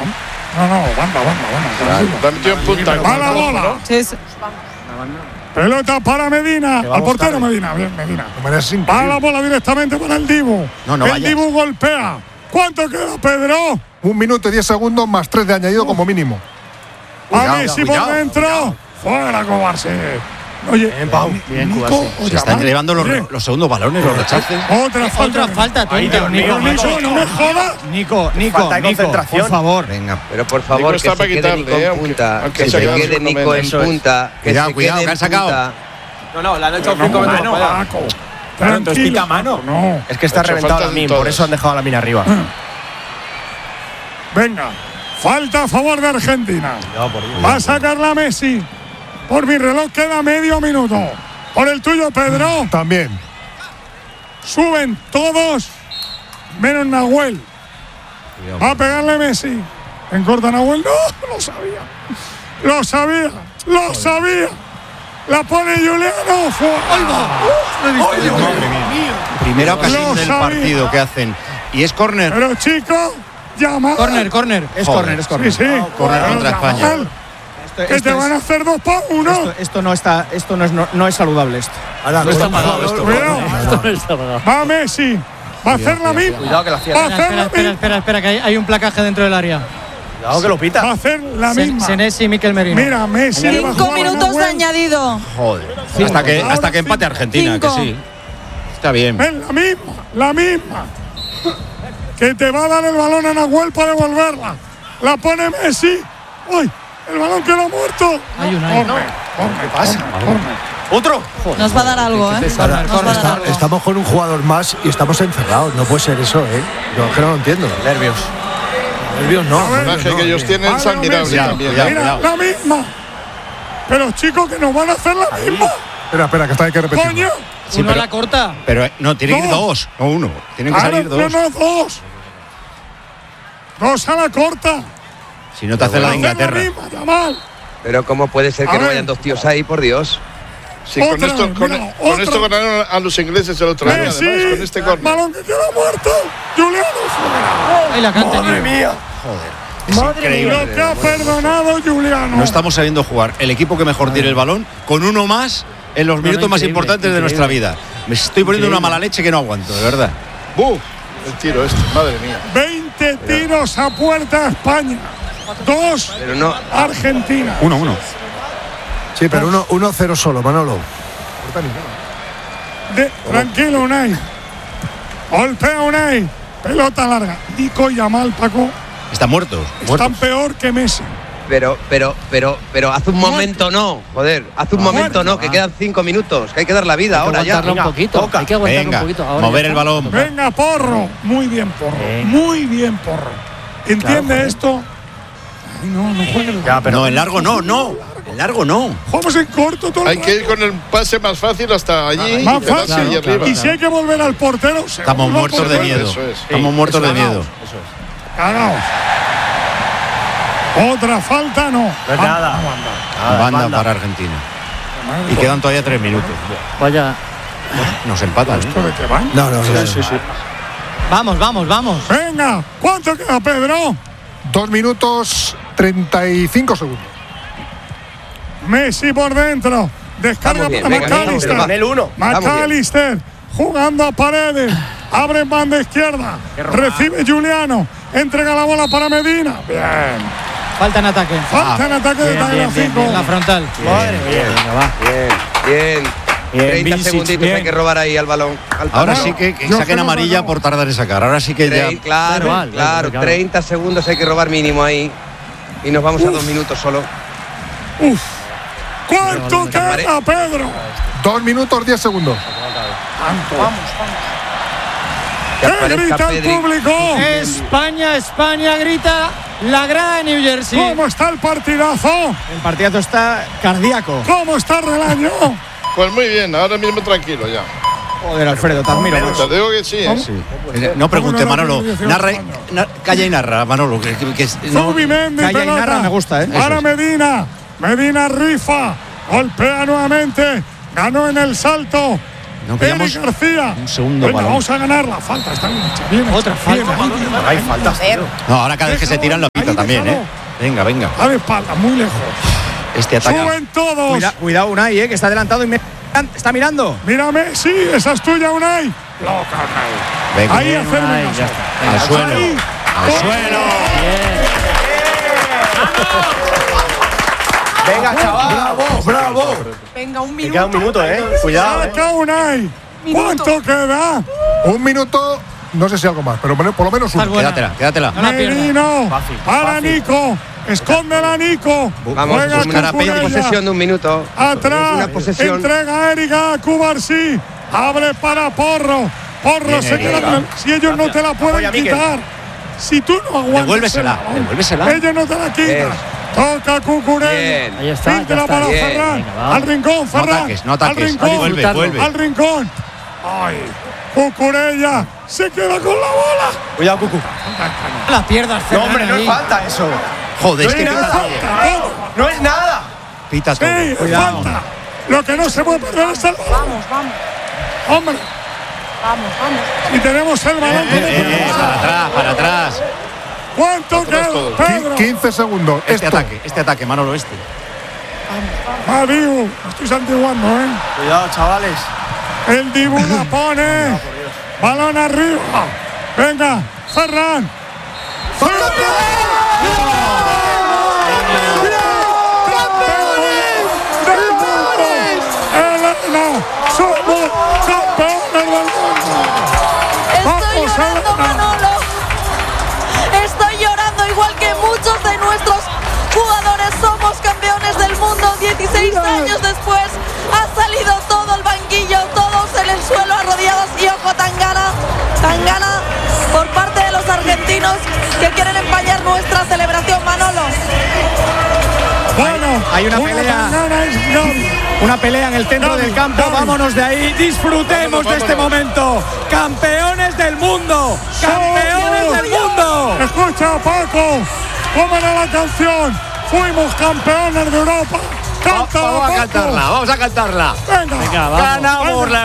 Banda. La metió en punta. Va la bola. Sí. Pelota para Medina. Al portero Medina. Bien, Medina. Va la bola directamente para el Dibu. El Dibu golpea. ¿Cuánto queda, Pedro? 1 minuto y 10 segundos más 3 de añadido como mínimo. A Messi por dentro. Fuera, Cobarse. Oye, bien, se están llevando los segundos balones, los rechaces. Otra falta. Nico, no me jodas. Nico, por favor. Venga. Pero por favor, Nico que se quede Nico en punta. Que se quede Nico en punta. Cuidado, que han sacado. No, le han hecho 5 minutos. Entonces quita mano. No. Es que está reventado la min, por eso han dejado la mina arriba. Venga, falta a favor de Argentina. Va a sacarla Messi. Por mi reloj queda medio minuto. Por el tuyo, Pedro. También. Suben todos, menos Nahuel. Va a pegarle Messi. En corta Nahuel. No, lo sabía. La pone Juliano. Primera ocasión del partido que hacen. Y es córner. Pero chicos, llama. Córner. Es córner. Sí. Córner contra España. Que te van a hacer 2-1. Esto no es saludable esto. No está pagado esto. Va Messi. Va a hacer la misma. Cuidado que la cierra. Espera, que hay un placaje dentro del área. Cuidado que lo pita. Va a hacer la misma. Senesi y Mikel Merino. Mira, Messi. 5 minutos de añadido. Joder. Hasta que empate Argentina, 5. que sí. Está bien. Ven, la misma. Que te va a dar el balón a Nahuel para devolverla. La pone Messi. ¡Uy! El balón quedó muerto. Hay un ¿Qué pasa? ¿Otro? Nos va a dar algo, ¿eh? Estamos con un jugador más y estamos encerrados. No puede ser eso, ¿eh? Yo es que no lo entiendo. Nervios no. El coraje que ellos tienen es admirable también. Mira, la misma. Pero chicos, que nos van a hacer la misma. Espera, que hay que repetir. ¡Coño! Sí, uno a la corta. Pero no, tiene que ir 2, no 1. Tienen que salir 2. No, 2. 2 a la corta. Si no te hace la de Inglaterra. Pero ¿cómo puede ser que no vayan 2 tíos ahí, por Dios? Sí, con esto ganaron a los ingleses el otro año, además, con este córner. Balón que queda muerto. Juliano fuera. Ay, la canta. ¡Madre mía! Joder. Lo que ha perdonado Juliano. No estamos sabiendo jugar. El equipo que mejor tiene el balón, con uno más en los minutos más importantes de nuestra vida. Me estoy poniendo una mala leche que no aguanto, de verdad. ¡Buf! El tiro madre mía. 20 tiros a puerta a España. 2 Argentina. 1-1. Sí, pero 1-0 solo, Manolo. Tranquilo, Unai. Golpea Unai. Pelota larga. Nico y Yamal, Paco. Están muertos. Están peor que Messi. Pero hace un momento no. Joder, hace un momento no, que quedan 5 minutos. Que hay que dar la vida ahora ya. Un poquito. Hay que aguantar un poquito. Ahora mover el balón. Venga, Porro. Muy bien, Porro. Muy bien, Porro. ¿Entiende esto? Ay, no juegue. No, en largo no. En largo no. Jugamos en corto todo. Hay que ir con el pase más fácil hasta allí. Más fácil. Allí arriba. Y si hay que volver al portero, estamos muertos de miedo. Estamos muertos de miedo. Cagaos. Otra falta, no. Nada. Banda para Argentina. Y quedan todavía 3 minutos. Vaya. Nos empatan. No. Sí. Vamos. Venga, ¿cuánto queda, Pedro? 2 minutos 35 segundos. Messi por dentro. Descarga para McAllister. McAllister jugando a Paredes. Abre en banda izquierda. Recibe Juliano. Entrega la bola para Medina. Bien. Falta en ataque. Falta en ataque de Taylor 5. En la frontal. Madre mía. Bien. 30 segunditos hay que robar ahí al balón. Ahora sí que saquen amarilla por tardar en sacar. Ahora sí que ya. Claro. 30 segundos hay que robar mínimo ahí. Y nos vamos a 2 minutos solo. ¿Cuánto queda, Pedro? 2 minutos 10 segundos. Vamos. ¿Qué grita el público? España grita la grada de New Jersey. ¿Cómo está el partidazo? El partidazo está cardíaco. ¿Cómo está Relaño? Pues muy bien, ahora mismo tranquilo ya. Joder, Alfredo, te admiro. Te digo que sí, No pregunte, Manolo. Calla y narra, Manolo. Zubimendi, calla y narra, me gusta, ¿eh? Para Medina. Medina rifa. Golpea nuevamente. Ganó en el salto. No pillamos Eric García. un segundo Venga, balón. vamos a ganar la falta. Está bien hecha. Bien Otra hecha, falta. bien, bien. Hay faltas, tío. No, ahora cada vez que se tiran lo pita Ahí, también, déjalo. Venga, venga. A de espalda, muy lejos. Este ataque. Suben todos. Cuidado, Unai, que está adelantado y está mirando. Mírame, sí, esa es tuya, Unai. Loca, Unai. Venga. Ahí hacerme Unai, una ya sola. está. Al suelo. Ahí. Al suelo. Venga, chaval. ¡Bravo! Venga, un Me queda un minuto, Cuidado, Saca Unai. ¿Cuánto queda? Un minuto, no sé si algo más, pero por lo menos uno. Estás buena. Quédatela. No la pierdas. Merino. Fácil, Para fácil. Nico. Escóndela, Nico. Vamos, Juega es una Cucurella. posesión de un minuto. Atrás. Una posesión. Entrega a Erika Cubarsí. Abre para Porro. Porro Bien, se queda Erika. con el- Si ellos no te la pueden Apoya, Miquel. quitar. Si tú no aguantas. Devuélvesela, el balón, devuélvesela. Ellos no te la quitan. Bien. Toca Cucurella. Bien. Ahí está, ya Filtra está. para Bien. Ferran. Venga, va. Al rincón, No Ferran. ataques, no ataques. Al rincón. Vuelve, vuelve. Al rincón. Ay. Cucurella se queda con la bola. Cuidado, Cucu. No la pierdas, No, Ferran, hombre, no ahí. es falta eso. Joder, es que No es pita nada. todo. No es nada. Pita Sí, todo. es Cuidado. falta. Lo que no se puede perder es el balón. Vamos, vamos, Hombre, vamos, vamos. y tenemos el balón. Para atrás. ¿Cuánto queda, Pedro? 15 segundos. Este Esto. ataque, Manolo, este. Va, Dibu. Me estoy santiguando, ¿eh? Cuidado, chavales. El Dibu la pone. Balón arriba. Venga, Ferran. Elena, somos campeones del mundo. Estoy Vamos, llorando, Elena. Manolo. Estoy llorando igual que muchos de nuestros jugadores. Somos campeones del mundo. 16 años después ha salido todo el banquillo, todos en el suelo arrodillados. Y ojo, Tangana por parte de los argentinos que quieren empañar nuestra celebración, Manolo. Bueno, Hay una pelea. Tangana es Gaby. Una pelea en el centro Gaby, del campo. Gaby. Vámonos de ahí. Disfrutemos de este momento. Campeones del mundo. Campeones del mundo. Escucha, Paco, ¿cómo era la canción? Fuimos campeones de Europa. Cántala, Vamos a Paco. cantarla, vamos a cantarla. Venga, Venga, vamos. Ganamos la